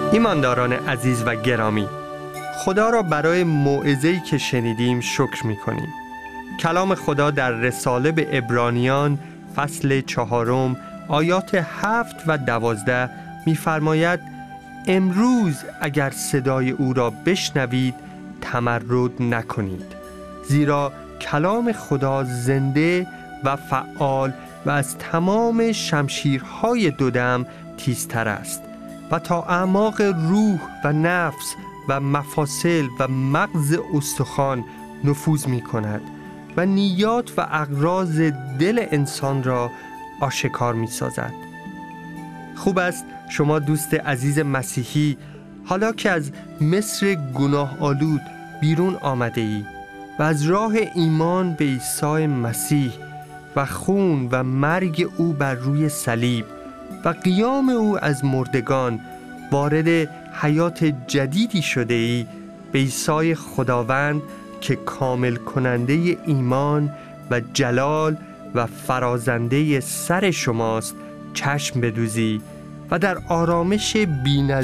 ایمانداران عزیز و گرامی، خدا را برای موعظه‌ای که شنیدیم شکر می‌کنیم. کلام خدا در رساله به عبرانیان فصل 4 آیات 7 و 12 می‌فرماید: امروز اگر صدای او را بشنوید تمرد نکنید، زیرا کلام خدا زنده و فعال و از تمام شمشیرهای دودم تیزتر است و تا اعماق روح و نفس و مفاصل و مغز استخوان نفوذ می کند و نیات و اغراض دل انسان را آشکار می سازد. خوب است شما دوست عزیز مسیحی، حالا که از مصر گناه آلود بیرون آمده ای و از راه ایمان به عیسی مسیح و خون و مرگ او بر روی صلیب و قیام او از مردگان وارد حیات جدیدی شده ای، به عیسی خداوند که کامل کننده ایمان و جلال و فرازنده سر شماست چشم بدوزی و در آرامش بی‌نظیر